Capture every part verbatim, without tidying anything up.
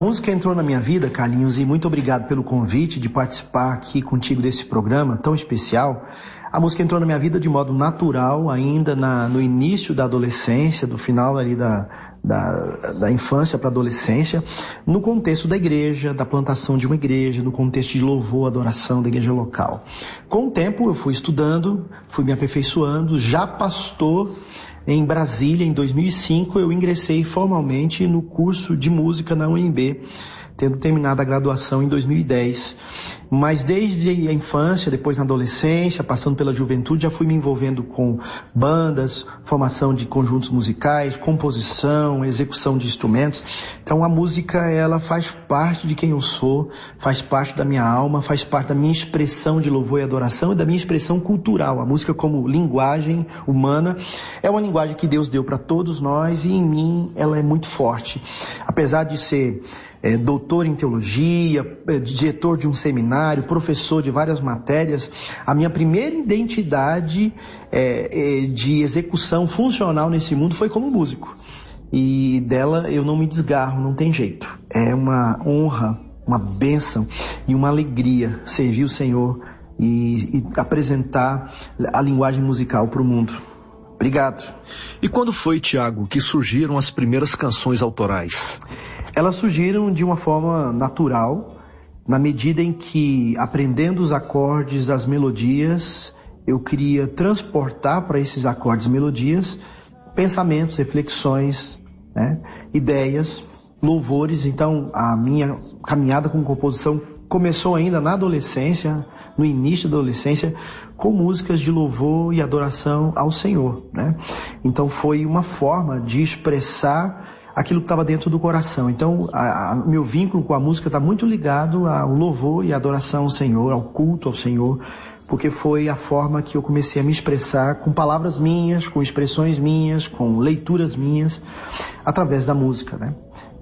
A música entrou na minha vida, Carlinhos, e muito obrigado pelo convite de participar aqui contigo desse programa tão especial. A música entrou na minha vida de modo natural, ainda na, no início da adolescência, do final ali da, da, da infância para a adolescência, no contexto da igreja, da plantação de uma igreja, no contexto de louvor, adoração da igreja local. Com o tempo eu fui estudando, fui me aperfeiçoando, já pastor. Em Brasília, em dois mil e cinco, eu ingressei formalmente no curso de música na U N B, tendo terminado a graduação em dois mil e dez. Mas desde a infância, depois na adolescência, passando pela juventude, já fui me envolvendo com bandas, formação de conjuntos musicais, composição, execução de instrumentos. Então a música, ela faz parte de quem eu sou, faz parte da minha alma, faz parte da minha expressão de louvor e adoração e da minha expressão cultural. A música como linguagem humana é uma linguagem que Deus deu para todos nós e em mim ela é muito forte. Apesar de ser é, doutor em teologia, é, diretor de um seminário, professor de várias matérias, a minha primeira identidade é, é, de execução funcional nesse mundo foi como músico. E dela eu não me desgarro, não tem jeito. É uma honra, uma bênção e uma alegria servir o Senhor e, e apresentar a linguagem musical para o mundo. Obrigado. E quando foi, Tiago, que surgiram as primeiras canções autorais? Elas surgiram de uma forma natural, na medida em que, aprendendo os acordes, as melodias, eu queria transportar para esses acordes e melodias pensamentos, reflexões, né, ideias, louvores. Então, a minha caminhada com composição começou ainda na adolescência, no início da adolescência, com músicas de louvor e adoração ao Senhor, né? Então foi uma forma de expressar aquilo que estava dentro do coração. Então, a, a, meu vínculo com a música está muito ligado ao louvor e adoração ao Senhor, ao culto ao Senhor, porque foi a forma que eu comecei a me expressar com palavras minhas, com expressões minhas, com leituras minhas, através da música, né?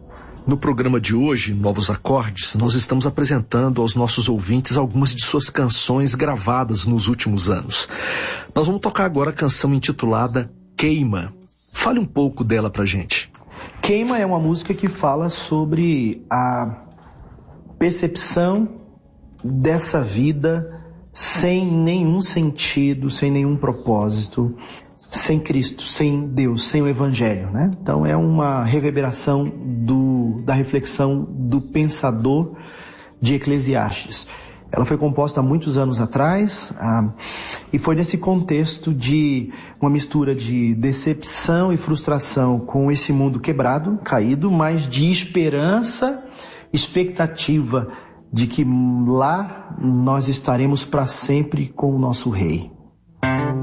No programa de hoje, Novos Acordes, nós estamos apresentando aos nossos ouvintes algumas de suas canções gravadas nos últimos anos. Nós vamos tocar agora a canção intitulada Queima. Fale um pouco dela pra gente. Queima é uma música que fala sobre a percepção dessa vida sem nenhum sentido, sem nenhum propósito, sem Cristo, sem Deus, sem o Evangelho, né? Então é uma reverberação do, da reflexão do pensador de Eclesiastes. Ela foi composta há muitos anos atrás, ah, e foi nesse contexto de uma mistura de decepção e frustração com esse mundo quebrado, caído, mas de esperança, expectativa de que lá nós estaremos para sempre com o nosso Rei.